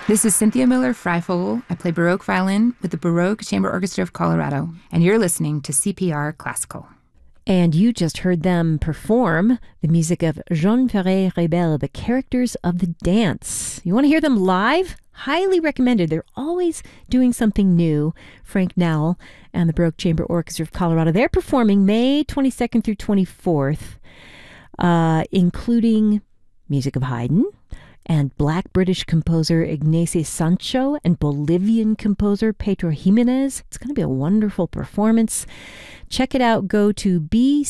This is Cynthia Miller-Freifogel. I play Baroque violin with the Baroque Chamber Orchestra of Colorado, and you're listening to CPR Classical. And you just heard them perform the music of Jean Ferré Rebel, The Characters of the Dance. You want to hear them live? Highly recommended. They're always doing something new. Frank Nowell and the Baroque Chamber Orchestra of Colorado. They're performing May 22nd through 24th, including music of Haydn and Black British composer Ignacio Sancho and Bolivian composer Pedro Jimenez. It's going to be a wonderful performance. Check it out. Go to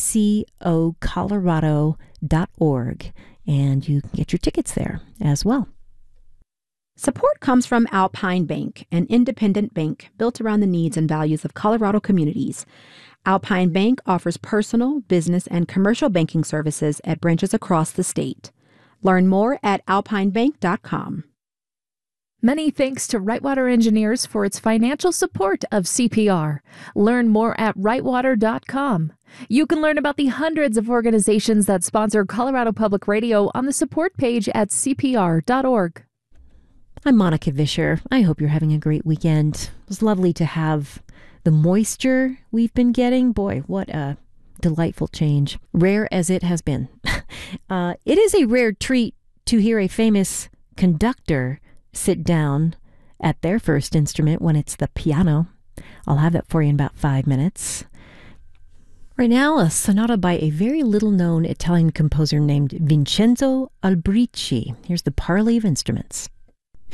bcocolorado.org and you can get your tickets there as well. Support comes from Alpine Bank, an independent bank built around the needs and values of Colorado communities. Alpine Bank offers personal, business, and commercial banking services at branches across the state. Learn more at alpinebank.com. Many thanks to Rightwater Engineers for its financial support of CPR. Learn more at rightwater.com. You can learn about the hundreds of organizations that sponsor Colorado Public Radio on the support page at cpr.org. I'm Monica Vischer. I hope you're having a great weekend. It was lovely to have the moisture we've been getting. Boy, what a delightful change. Rare as it has been. It is a rare treat to hear a famous conductor sit down at their first instrument when it's the piano. I'll have that for you in about 5 minutes. Right now, a sonata by a very little-known Italian composer named Vincenzo Albrici. Here's the Parley of Instruments.